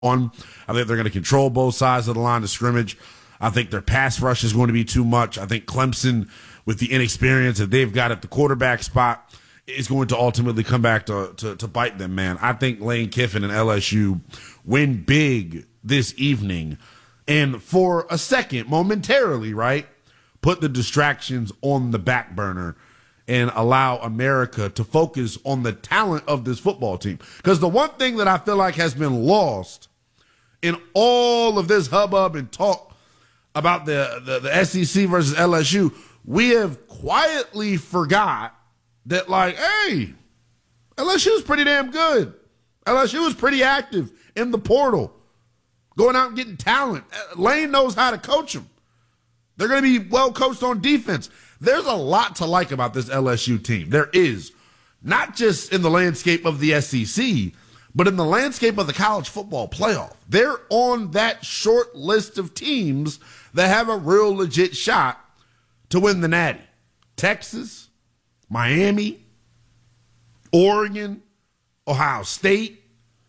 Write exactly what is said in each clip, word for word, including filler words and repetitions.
on. I think they're going to control both sides of the line of scrimmage. I think their pass rush is going to be too much. I think Clemson, with the inexperience that they've got at the quarterback spot, is going to ultimately come back to, to, to bite them, man. I think Lane Kiffin and L S U win big this evening. And for a second, momentarily, right, put the distractions on the back burner and allow America to focus on the talent of this football team. Because the one thing that I feel like has been lost in all of this hubbub and talk about the, the, the S E C versus L S U, we have quietly forgot that, like, hey, L S U is pretty damn good. L S U is pretty active in the portal, going out and getting talent. Lane knows how to coach them. They're going to be well coached on defense. There's a lot to like about this L S U team. There is, not just in the landscape of the S E C, but in the landscape of the college football playoff. They're on that short list of teams that have a real legit shot to win the Natty. Texas, Miami, Oregon, Ohio State.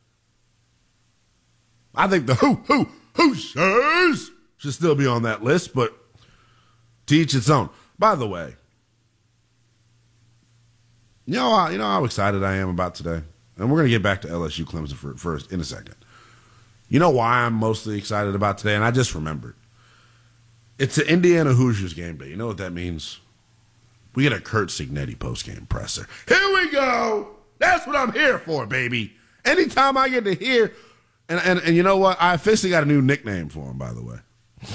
I think the who, who, Hoosiers should still be on that list, but to each its own. By the way, you know, how, you know how excited I am about today? And we're going to get back to L S U Clemson for, first in a second. You know why I'm mostly excited about today? And I just remembered. It's the Indiana Hoosiers game day. You know what that means? We get a Curt Cignetti postgame presser. Here we go. That's what I'm here for, baby. Anytime I get to hear, and, and, and you know what? I officially got a new nickname for him, by the way.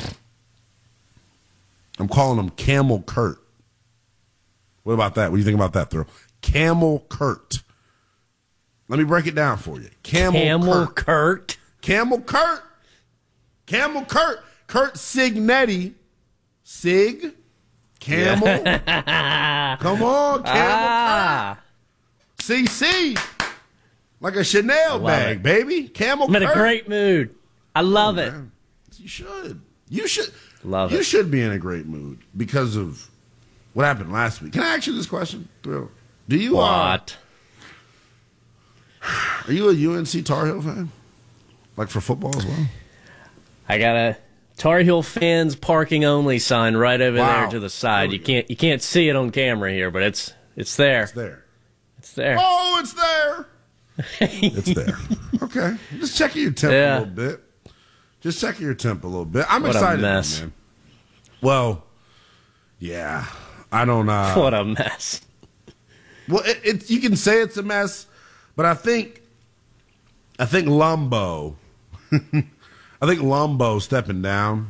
I'm calling him Camel Kurt. What about that? What do you think about that, Thrill? Camel Kurt. Let me break it down for you. Camel, Camel Kurt. Kurt. Camel Kurt. Camel Kurt. Curt Cignetti. Sig. Camel. Yeah. Come on, Camel ah. Kurt. C C. Like a Chanel bag, it. baby. Camel I'm Kurt. in a great mood. I love oh, it. Man. You should. You should. Love you it. You should be in a great mood because of what happened last week. Can I ask you this question, Thrill? Do you What? Uh, are you a U N C Tar Heel fan? Like for football as well? I got a Tar Heel fans parking only sign right over wow. there to the side. You go. can't you can't see it on camera here, but it's it's there. It's there. It's there. Oh, it's there. It's there. Okay. Just checking your temp Yeah. a little bit. Just checking your temp a little bit. I'm What excited, a mess. man. Well, yeah. I don't uh What a mess. Well, it, it you can say it's a mess, but I think I think Lumbo I think Lumbo stepping down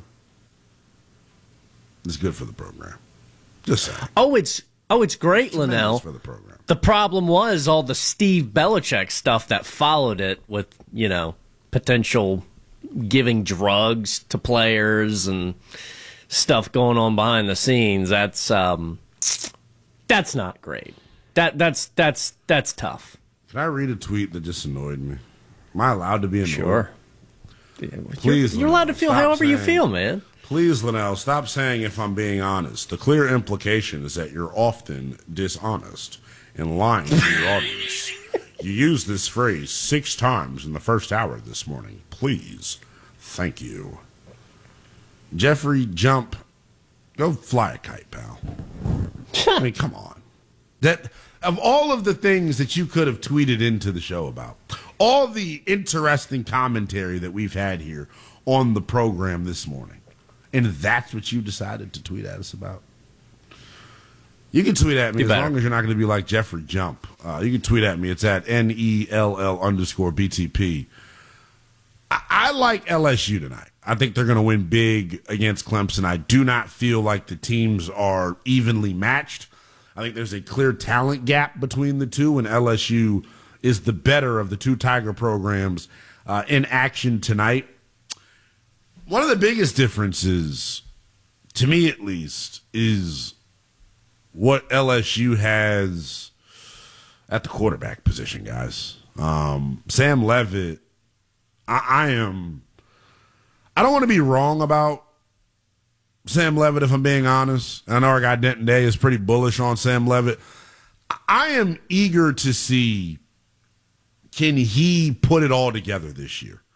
is good for the program. Just saying. Oh, it's oh, it's great, It's Linnell. for the program. The problem was all the Steve Belichick stuff that followed it with, you know, potential giving drugs to players and stuff going on behind the scenes. That's um, that's not great. That that's that's that's tough. Can I read a tweet that just annoyed me? Am I allowed to be annoyed? Sure. Please, you're, you're allowed to feel Stop however you saying- feel, man. Please, Linnell, stop saying if I'm being honest. The clear implication is that you're often dishonest and lying to your audience. You used this phrase six times in the first hour this morning. Please. Thank you. Jeffrey, jump. Go fly a kite, pal. I mean, come on. That of all of the things that you could have tweeted into the show about, all the interesting commentary that we've had here on the program this morning, and that's what you decided to tweet at us about? You can tweet at me Do as better. long as you're not going to be like Jeffrey Jump. Uh, you can tweet at me. It's at N E L L underscore B T P. I, I like L S U tonight. I think they're going to win big against Clemson. I do not feel like the teams are evenly matched. I think there's a clear talent gap between the two, and L S U is the better of the two Tiger programs uh, in action tonight. One of the biggest differences, to me at least, is what L S U has at the quarterback position, guys. Um, Sam Leavitt, I, I am, I don't want to be wrong about Sam Leavitt, if I'm being honest. I know our guy Denton Day is pretty bullish on Sam Leavitt. I am eager to see, can he put it all together this year?